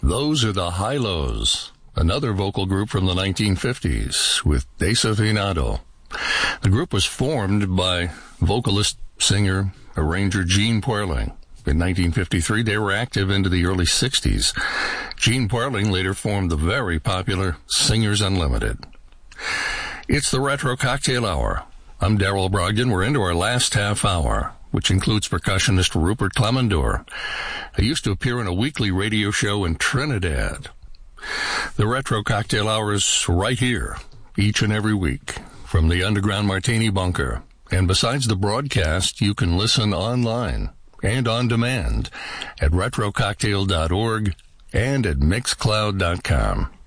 Those are the Hi-Lo's, another vocal group from the 1950s with Desafinado. The group was formed by vocalist, singer, arranger Gene Poerling. In 1953, they were active into the early 60s. Gene Poerling later formed the very popular Singers Unlimited. It's the Retro Cocktail Hour. I'm Daryl Brogdon. We're into our last half hour, which includes percussionist Rupert Clemendour. He used to appear in a weekly radio show in Trinidad. The Retro Cocktail Hour is right here, each and every week, from the underground Martini Bunker. And besides the broadcast, you can listen online and on demand at retrococktail.org and at mixcloud.com.